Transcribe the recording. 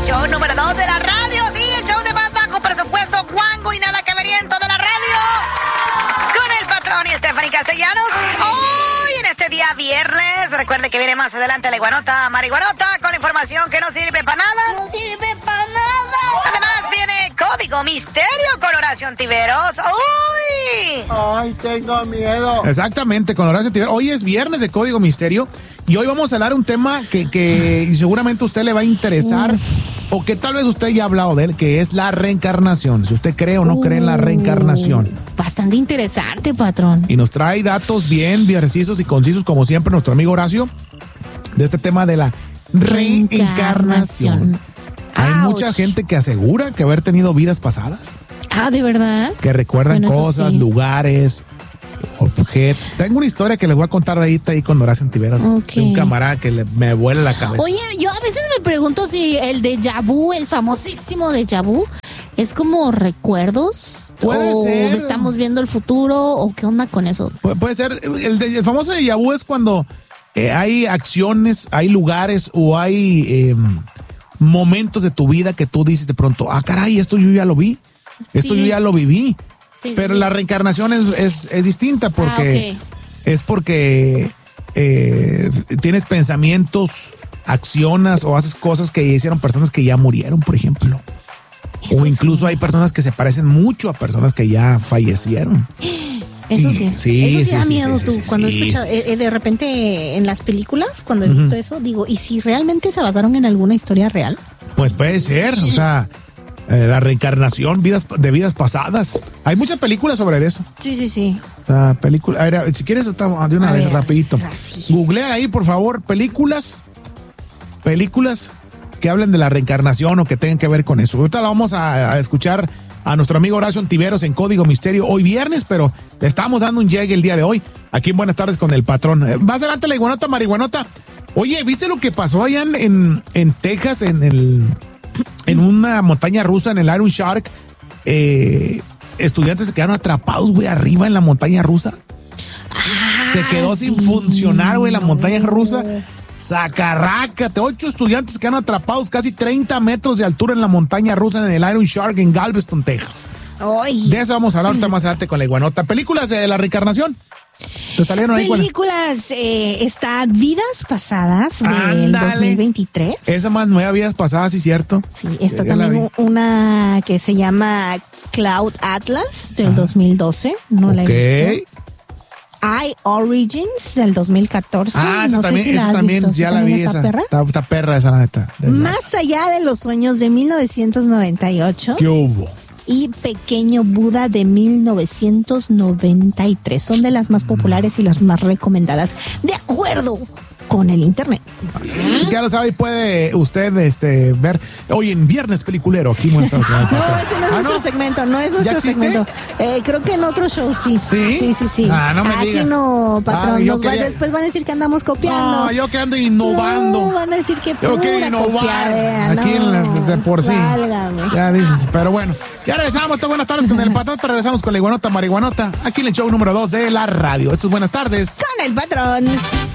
show número 2 de la radio. Sí, el show de más bajo presupuesto, guango y nada que veriento de la radio. Con el patrón y Stephanie Castellanos. Hoy, en este día viernes, recuerde que viene más adelante la iguanota marihuanota con la información que no sirve para nada. No sirve para nada. Además, viene Código Misterio con Horacio Antiveros. ¡Uy! Ay, tengo miedo. Exactamente, con Horacio Antiveros. Hoy es viernes de Código Misterio y hoy vamos a hablar de un tema que seguramente a usted le va a interesar o que tal vez usted ya ha hablado de él, que es la reencarnación. Si usted cree o no cree en la reencarnación. Bastante interesante, patrón. Y nos trae datos bien precisos y concisos, como siempre, nuestro amigo Horacio, de este tema de la reencarnación. Hay mucha gente que asegura que haber tenido vidas pasadas. Ah, ¿de verdad? Que recuerdan cosas, sí, lugares, objetos. Tengo una historia que les voy a contar ahorita ahí con Horacio Antiveros, de un camarada que me vuela la cabeza. Oye, yo a veces me pregunto si el déjà vu, el famosísimo déjà vu, es como recuerdos. Puede ser. ¿Estamos viendo el futuro o qué onda con eso? Puede ser. El famoso déjà vu es cuando hay acciones, hay lugares o hay momentos de tu vida que tú dices de pronto, ah, caray, esto yo ya lo vi. Esto yo ya lo viví. Sí, pero la reencarnación es distinta porque es porque tienes pensamientos, accionas o haces cosas que hicieron personas que ya murieron, por ejemplo. Eso o incluso hay personas que se parecen mucho a personas que ya fallecieron. Eso sí. Eso sí da miedo tú. Cuando escuchas, de repente en las películas, cuando he visto eso, digo, ¿y si realmente se basaron en alguna historia real? Pues puede ser, o sea, la reencarnación, vidas pasadas. Hay muchas películas sobre eso. Sí. La película, a ver, si quieres de una vez rapidito. Googlea ahí, por favor, películas que hablen de la reencarnación o que tengan que ver con eso. Ahorita la vamos a escuchar a nuestro amigo Horacio Antiveros en Código Misterio hoy viernes, pero le estamos dando un llegue el día de hoy. Aquí en Buenas Tardes con el patrón. Más adelante la iguanota marihuanota. Oye, ¿viste lo que pasó allá en Texas, en una montaña rusa, en el Iron Shark? Estudiantes se quedaron atrapados, güey, arriba en la montaña rusa. Se quedó sin funcionar, güey, la montaña rusa. Sacarrácate, 8 estudiantes quedaron atrapados casi 30 metros de altura en la montaña rusa en el Iron Shark en Galveston, Texas. Ay. De eso vamos a hablar ahorita más adelante con la iguanota. ¿Películas de la reencarnación? ¿Te salieron ahí? Películas, está Vidas Pasadas del 2023. Esa más nueva, Vidas Pasadas, sí, cierto. Sí, está también una que se llama Cloud Atlas del 2012. No la he visto. Origins del 2014. Esa también, ya la vi. Esa está perra esa, la neta. Más allá de los sueños de 1998. ¿Qué hubo? Y Pequeño Buda de 1993. Son de las más populares y las más recomendadas, de acuerdo con el internet. Ya lo sabe, puede usted ver hoy en Viernes Peliculero aquí en Buenas Tardes. No, ese no es nuestro segmento, no es nuestro segmento. Creo que en otro show sí. ¿Sí? Sí. No me aquí digas. No, patrón. Después van a decir que andamos copiando. No, yo que ando innovando. No, van a decir que yo quiero innovar. Aquí de por sí. Válgame. Ya dices, pero bueno. Ya regresamos, Buenas Tardes con el patrón. Regresamos con la iguanota marihuanota. Aquí en el show número 2 de la radio. Esto es Buenas Tardes con el patrón.